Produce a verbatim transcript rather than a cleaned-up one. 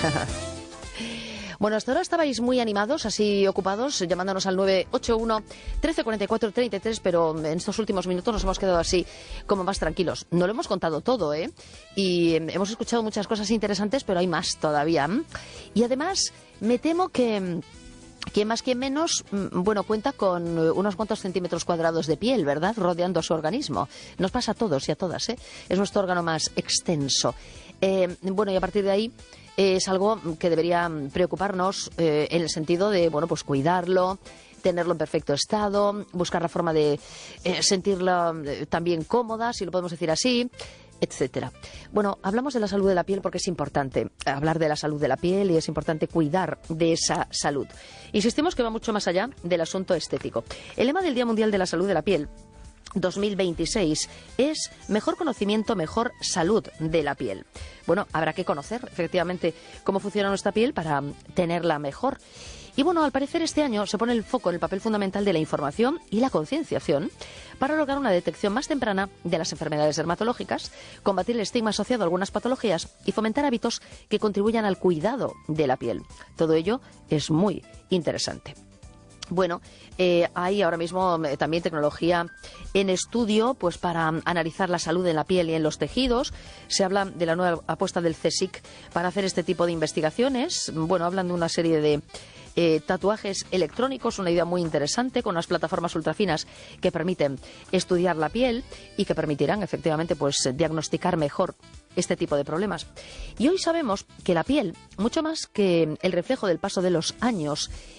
Bueno, hasta ahora estabais muy animados, así ocupados, llamándonos al nueve ocho uno, trece cuarenta y cuatro, treinta y tres, pero en estos últimos minutos nos hemos quedado así como más tranquilos. No lo hemos contado todo, ¿eh? Y hemos escuchado muchas cosas interesantes, pero hay más todavía. Y además, me temo que... Quien más, quien menos, bueno, cuenta con unos cuantos centímetros cuadrados de piel, ¿verdad?, rodeando su organismo. Nos pasa a todos y a todas, ¿eh? Es nuestro órgano más extenso. Eh, bueno, y a partir de ahí eh, es algo que debería preocuparnos eh, en el sentido de, bueno, pues cuidarlo, tenerlo en perfecto estado, buscar la forma de eh, sentirla eh, también cómoda, si lo podemos decir así, etcétera. Bueno, hablamos de la salud de la piel porque es importante hablar de la salud de la piel y es importante cuidar de esa salud. Insistimos que va mucho más allá del asunto estético. El lema del Día Mundial de la Salud de la Piel dos mil veintiséis es mejor conocimiento, mejor salud de la piel. Bueno, habrá que conocer efectivamente cómo funciona nuestra piel para tenerla mejor. Y bueno, al parecer este año se pone el foco en el papel fundamental de la información y la concienciación para lograr una detección más temprana de las enfermedades dermatológicas, combatir el estigma asociado a algunas patologías y fomentar hábitos que contribuyan al cuidado de la piel. Todo ello es muy interesante. Bueno, eh, hay ahora mismo eh, también tecnología en estudio pues para um, analizar la salud en la piel y en los tejidos. Se habla de la nueva apuesta del CSIC para hacer este tipo de investigaciones. Bueno, hablan de una serie de eh, tatuajes electrónicos, una idea muy interesante, con unas plataformas ultrafinas que permiten estudiar la piel y que permitirán efectivamente pues diagnosticar mejor este tipo de problemas. Y hoy sabemos que la piel, mucho más que el reflejo del paso de los años,